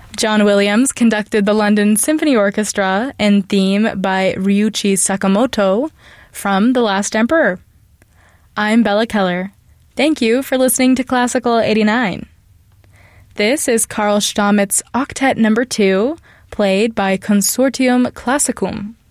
John Williams conducted the London Symphony Orchestra and theme by Ryuichi Sakamoto from The Last Emperor. I'm Bella Keller. Thank you for listening to Classical 89. This is Carl Stammett's Octet No. 2, played by Consortium Classicum.